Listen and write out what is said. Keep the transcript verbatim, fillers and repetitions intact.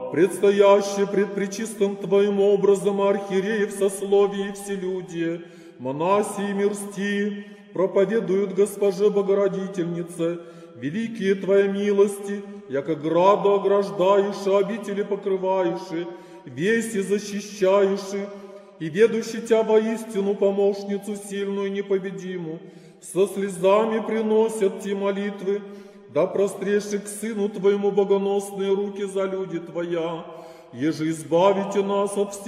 предстоящее пред пречистым Твоим образом архиереев, сословий и вселюдие, монаси и мирсти, проповедуют Госпоже Богородительнице, великие Твои милости, яко граду ограждаешь, обители покрываешь, веси защищаешь, и ведущий Тя воистину помощницу сильную и непобедимую, со слезами приносят Ти молитвы, да простреши к Сыну Твоему богоносные руки за люди Твоя, еже избавите нас от всех